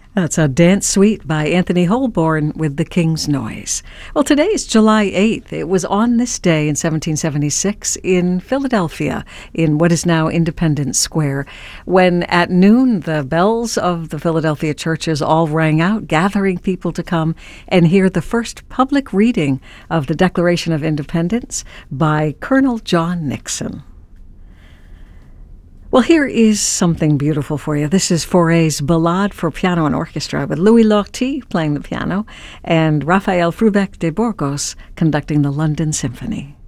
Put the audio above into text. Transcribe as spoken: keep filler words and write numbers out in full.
That's a dance suite by Anthony Holborn with The King's Noise. Well, today is July eighth. It was on this day in seventeen seventy-six in Philadelphia, in what is now Independence Square, when at noon the bells of the Philadelphia churches all rang out, gathering people to come and hear the first public reading of the Declaration of Independence by Colonel John Nixon. Well, here is something beautiful for you. This is Fauré's Ballade for Piano and Orchestra with Louis Lortie playing the piano and Rafael Frubeck de Burgos conducting the London Symphony.